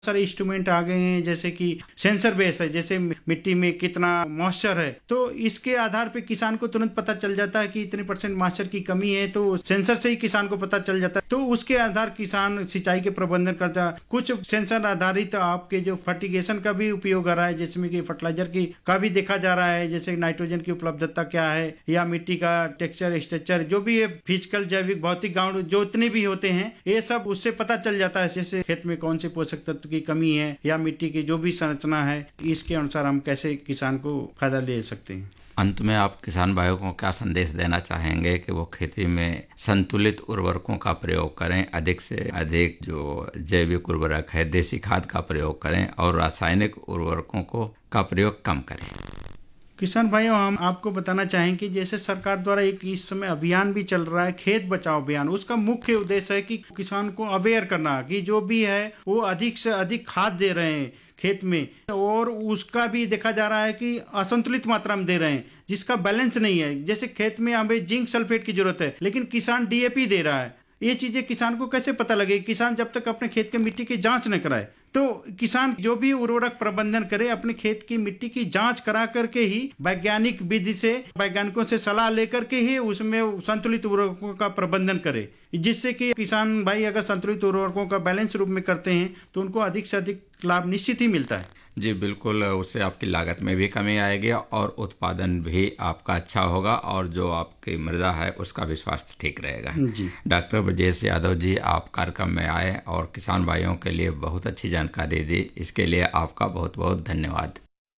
सारे इंस्ट्रूमेंट आ गए हैं, जैसे कि सेंसर बेस है, जैसे मिट्टी में कितना मॉइस्चर है, तो इसके आधार पे किसान को तुरंत पता चल जाता है कि इतने % मॉइस्चर की कमी है, तो सेंसर से ही किसान को पता चल जाता है। तो उसके आधार किसान सिंचाई के प्रबंधन करता है। कुछ सेंसर आधारित आपके जो फर्टिगेशन का भी उपयोग हो रहा है, जिसमें कि फर्टिलाइजर की का भी देखा जा रहा है, जैसे नाइट्रोजन की उपलब्धता क्या है या मिट्टी का टेक्सचर स्ट्रक्चर, जो भी है फिजिकल जैविक भौतिक गुण जो उतने भी होते हैं, ये सब उससे पता चल जाता है। जैसे खेत में कौन से पोषक तत्व की कमी है या मिट्टी की जो भी संरचना है, इसके अनुसार हम कैसे किसान को फायदा ले सकते हैं। अंत में आप किसान भाइयों को क्या संदेश देना चाहेंगे कि वो खेती में संतुलित उर्वरकों का प्रयोग करें, अधिक से अधिक जो जैविक उर्वरक है, देसी खाद का प्रयोग करें और रासायनिक उर्वरकों का प्रयोग कम करें? किसान भाइयों, हम आपको बताना चाहेंगे कि जैसे सरकार द्वारा एक इस समय अभियान भी चल रहा है, खेत बचाओ अभियान। उसका मुख्य उद्देश्य है कि किसान को अवेयर करना कि जो भी है वो अधिक से अधिक खाद दे रहे हैं खेत में, और उसका भी देखा जा रहा है कि असंतुलित मात्रा में दे रहे हैं, जिसका बैलेंस नहीं है। जैसे खेत में हमें जिंक सल्फेट की जरूरत है, लेकिन किसान DAP दे रहा है। ये चीजें किसान को कैसे पता लगे? किसान जब तक अपने खेत के मिट्टी की जांच न कराए, तो किसान जो भी उर्वरक प्रबंधन करे अपने खेत की मिट्टी की जांच करा करके ही, वैज्ञानिक विधि से, वैज्ञानिकों से सलाह लेकर के ही उसमें संतुलित उर्वरकों का प्रबंधन करे, जिससे कि किसान भाई अगर संतुलित उर्वरकों का बैलेंस रूप में करते हैं तो उनको अधिक से अधिक लाभ निश्चित ही मिलता है। जी बिल्कुल, उससे आपकी लागत में भी कमी आएगी और उत्पादन भी आपका अच्छा होगा और जो आपकी मृदा है उसका भी स्वास्थ्य ठीक रहेगा। जी। डॉक्टर ब्रजेश यादव जी, आप कार्यक्रम में आए और किसान भाइयों के लिए बहुत अच्छी जानकारी दी, इसके लिए आपका बहुत बहुत धन्यवाद।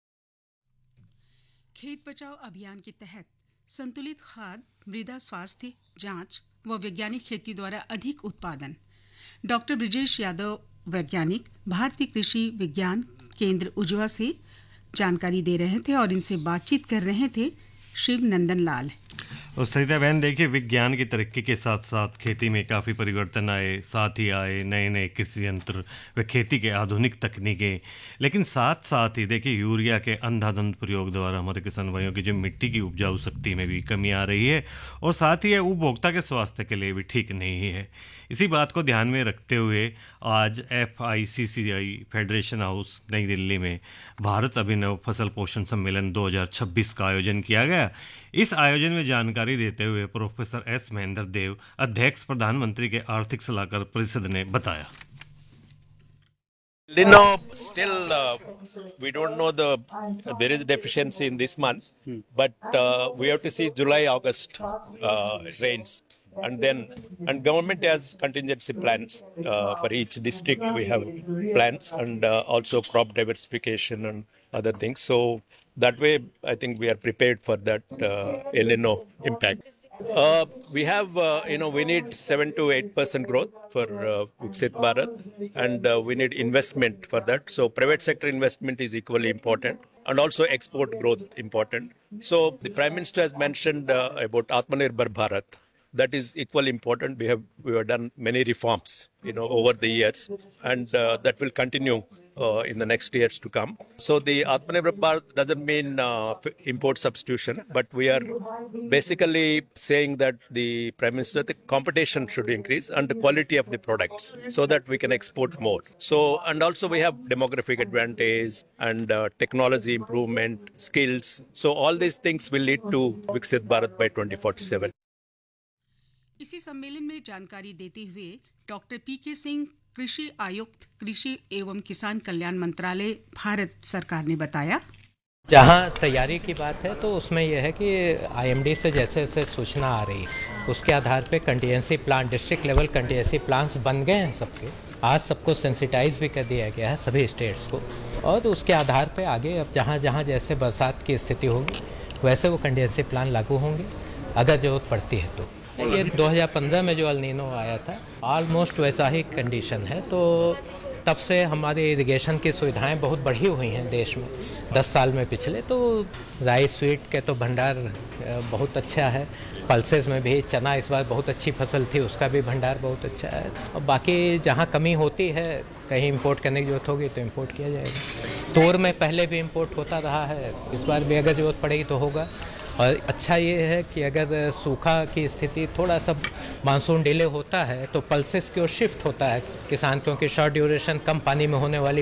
खेत बचाओ अभियान के तहत संतुलित खाद, मृदा स्वास्थ्य जांच व वैज्ञानिक खेती द्वारा अधिक उत्पादन। डॉक्टर ब्रजेश यादव वैज्ञानिक भारतीय कृषि विज्ञान केंद्र उजवा से जानकारी दे रहे थे और इनसे बातचीत कर रहे थे शिव नंदन लाल। और सरिता बहन, देखिए विज्ञान की तरक्की के साथ साथ खेती में काफ़ी परिवर्तन आए, साथ ही आए नए नए कृषि यंत्र व खेती के आधुनिक तकनीकें। लेकिन साथ साथ ही देखिए यूरिया के अंधाधुंध प्रयोग द्वारा हमारे किसान भाइयों की जो मिट्टी की उपजाऊ शक्ति में भी कमी आ रही है और साथ ही उपभोक्ता के स्वास्थ्य के लिए भी ठीक नहीं है। इसी बात को ध्यान में रखते हुए आज FICCI फेडरेशन हाउस नई दिल्ली में भारत अभिनव फसल पोषण सम्मेलन 2026 का आयोजन किया गया। इस आयोजन में जानकारी देते हुए प्रोफेसर S महेंद्र देव, अध्यक्ष प्रधानमंत्री के आर्थिक सलाहकार परिषद ने बताया। Still, we don't know there is deficiency in this month, but we have to see July, August rains, and government has contingency plans for each district. We have plans and also crop diversification and other things. So that way, I think we are prepared for that El Nino impact. We have, we need 7 to 8% growth for Viksit Bharat, and we need investment for that. So private sector investment is equally important, and also export growth important. So the Prime Minister has mentioned about Atmanirbhar Bharat. That is equally important. We have done many reforms, over the years, and that will continue in the next years to come. So the Atmanirbhar Bharat doesn't mean import substitution, but we are basically saying that the Prime Minister, the competition should increase and the quality of the products so that we can export more. So, and also we have demographic advantage and technology improvement, skills. So all these things will lead to Viksit Bharat by 2047. इसी सम्मेलन में जानकारी देते हुए doctor PK Singh, कृषि आयुक्त, कृषि एवं किसान कल्याण मंत्रालय, भारत सरकार ने बताया, जहाँ तैयारी की बात है तो उसमें यह है कि IMD से जैसे जैसे सूचना आ रही है उसके आधार पे contingency plan, district level contingency plans बन गए हैं सबके। आज सबको सेंसिटाइज भी कर दिया गया है सभी स्टेट्स को, और उसके आधार पे आगे अब जहाँ जहाँ जैसे बरसात की स्थिति होगी वैसे वो कंटीजेंसी प्लान लागू होंगे अगर जरूरत पड़ती है तो। ये 2015 में जो एल नीनो आया था ऑलमोस्ट वैसा ही कंडीशन है, तो तब से हमारी इरिगेशन की सुविधाएं बहुत बढ़ी हुई हैं देश में 10 साल में पिछले। तो राइस स्वीट के तो भंडार बहुत अच्छा है, पल्सेस में भी चना इस बार बहुत अच्छी फसल थी, उसका भी भंडार बहुत अच्छा है। और बाकी जहां कमी होती है, कहीं इंपोर्ट करने की जरूरत होगी तो इंपोर्ट किया जाएगा। तोर में पहले भी इंपोर्ट होता रहा है, इस बार भी अगर जरूरत पड़ेगी तो होगा। और अच्छा ये है कि अगर सूखा की स्थिति थोड़ा सा मानसून डिले होता है तो पल्सेस की ओर शिफ्ट होता है किसान, क्योंकि शॉर्ट ड्यूरेशन कम पानी में होने वाली